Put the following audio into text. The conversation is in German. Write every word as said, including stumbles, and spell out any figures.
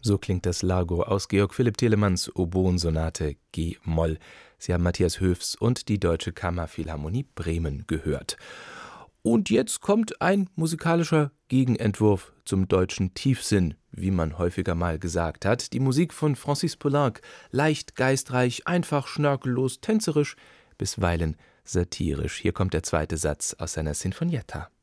So klingt das Largo aus Georg Philipp Telemanns Oboensonate G-Moll. Sie haben Matthias Höfs und die Deutsche Kammerphilharmonie Bremen gehört. Und jetzt kommt ein musikalischer Gegenentwurf zum deutschen Tiefsinn, wie man häufiger mal gesagt hat. Die Musik von Francis Poulenc, leicht geistreich, einfach schnörkellos, tänzerisch, bisweilen satirisch. Hier kommt der zweite Satz aus seiner Sinfonietta.